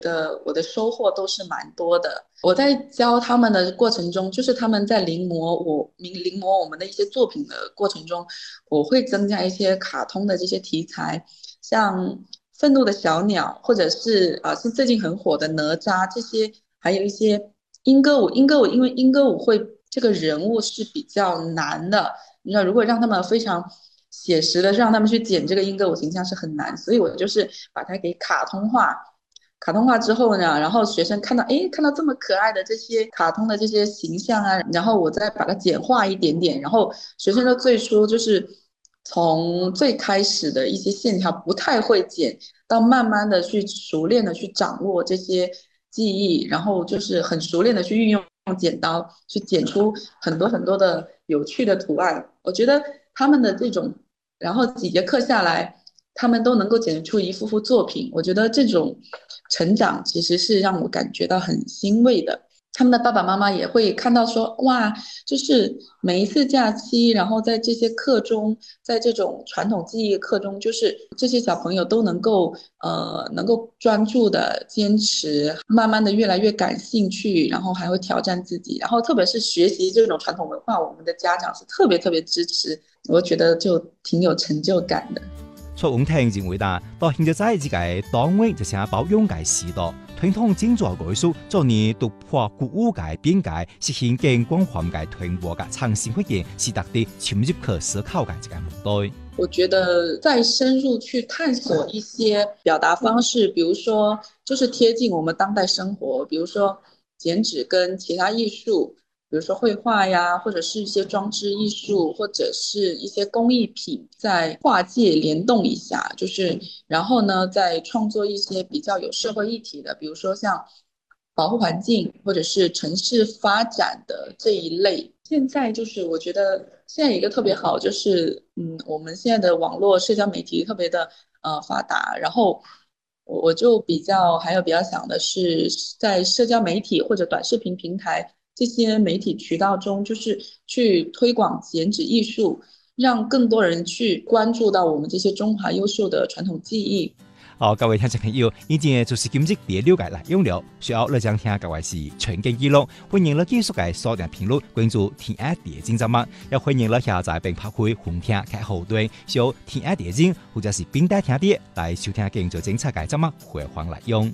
我的收获都是蛮多的。我在教他们的过程中，就是他们在临摹我们的一些作品的过程中，我会增加一些卡通的这些题材，像愤怒的小鸟，或者是最近很火的哪吒这些，还有一些莺歌舞。莺歌舞因为莺歌舞会这个人物是比较难的，你知道，如果让他们非常写实的让他们去剪这个莺歌舞形象是很难，所以我就是把它给卡通化。卡通化之后呢，然后学生看到这么可爱的这些卡通的这些形象啊，然后我再把它简化一点点，然后学生的最初就是从最开始的一些线条不太会剪，到慢慢的去熟练的去掌握这些技艺，然后就是很熟练的去运用剪刀去剪出很多很多的有趣的图案。我觉得他们的这种，然后几节课下来，他们都能够剪出一幅幅作品。我觉得这种成长其实是让我感觉到很欣慰的。他们的爸爸妈妈也会看到说，哇，就是每一次假期，然后在这些课中，在这种传统技艺课中，就是这些小朋友都能够专注的坚持，慢慢的越来越感兴趣，然后还会挑战自己，然后特别是学习这种传统文化，我们的家长是特别特别支持，我觉得就挺有成就感的。 蔡永庭認為啦，到現在自己單位就想保養嘅時代，傳統建築藝術做你突破古物嘅邊界，實現更廣泛嘅傳播嘅創新發現，是特啲深入去思考嘅一個目的。 我覺得再深入去探索一些表達方式，比如說就是貼近我們當代生活，比如說剪紙跟其他藝術，比如說繪畫呀，或者是一些裝置藝術，或者是一些工藝品，在跨界聯動一下，就是然後呢，再創作一些比較有社會議題的，比如說像保護環境或者是城市發展的這一類。現在就是我覺得現在一個特別好，就是我們現在的網絡社交媒體特別的發達，然後我就還有比較想的是，在社交媒體或者短視頻平台這些媒體渠道中，就是去推廣剪紙藝術，讓更多人去關注到我們這些中華優秀的傳統技藝。 好，各位聽眾朋友，以前就是今日第了解內容了。需要你想聽各位是全景記錄，歡迎你繼續嘅鎖定頻率，關注天愛電競節目，也歡迎你下載並拍開紅聽嘅後端，小天愛電競或者是冰帶聽啲來收聽更多精彩嘅節目回放內容。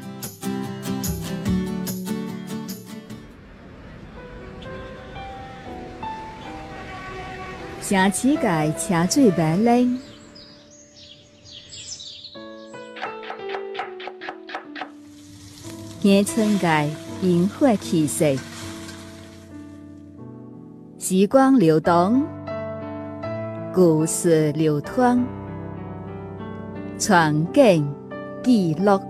城市界車水馬龍，野村界螢火氣息，時光流動，故事流淌，傳景記錄。